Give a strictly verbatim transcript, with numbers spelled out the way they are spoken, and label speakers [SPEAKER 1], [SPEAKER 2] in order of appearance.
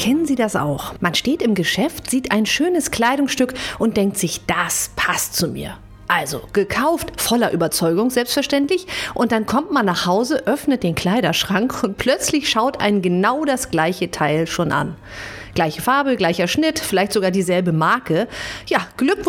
[SPEAKER 1] Kennen Sie das auch? Man steht im Geschäft, sieht ein schönes Kleidungsstück und denkt sich, das passt zu mir. Also gekauft, voller Überzeugung selbstverständlich, und dann kommt man nach Hause, öffnet den Kleiderschrank und plötzlich schaut einen genau das gleiche Teil schon an. Gleiche Farbe, gleicher Schnitt, vielleicht sogar dieselbe Marke. Ja, Glückwunsch